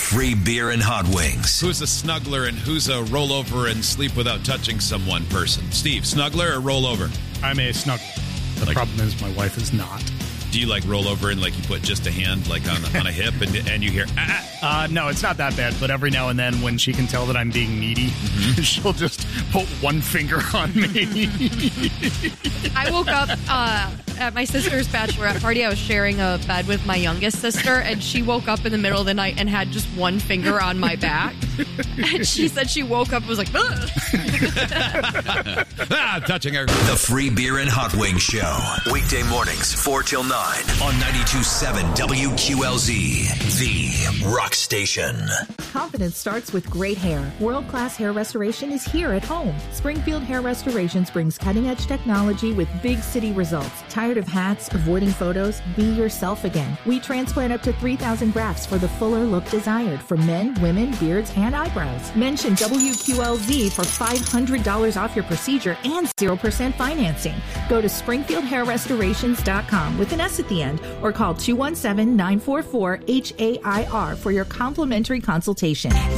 free beer and hot wings. Who's a snuggler and who's a rollover and sleep without touching someone person? Steve, snuggler or rollover? I'm a snuggler. The problem is my wife is not. Do you like roll over and like you put just a hand like on a hip and you hear No, it's not that bad, but every now and then when she can tell that I'm being needy, she'll just put one finger on me. I woke up at my sister's bachelorette party. I was sharing a bed with my youngest sister, and she woke up in the middle of the night and had just one finger on my back. And she said she woke up and was like, touching her. The free beer and hot wings show. Weekday mornings, 4 till 9 on 92.7 WQLZ, the rock station. Confidence starts with great hair. World-class hair restoration is here at home. Springfield Hair Restorations brings cutting-edge technology with big city results. Tired of hats, avoiding photos? Be yourself again. We transplant up to 3,000 grafts for the fuller look desired for men, women, beards, and eyebrows. Mention WQLZ for $500 off your procedure and 0% financing. Go to SpringfieldHairRestorations.com with an S at the end or call 217-944-HAIR for your complimentary consultation.